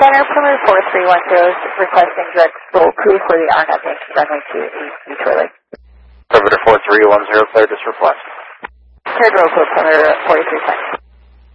Center, Plymouth 4310 is requesting direct full crew for the RNAV Yankee runway 28 Charlie. Perimeter 4310, cleared this request. Cleared roll code, Plymouth 4310.